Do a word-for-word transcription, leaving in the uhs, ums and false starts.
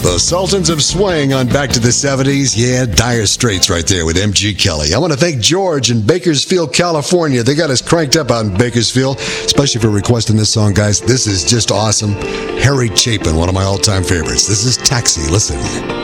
The Sultans of Swing on Back to the seventies. Yeah, Dire Straits right there with M G Kelly. I want to thank George in Bakersfield, California. They got us cranked up out in Bakersfield, especially for requesting this song, guys. This is just awesome. Harry Chapin, one of my all-time favorites. This is Taxi. Listen.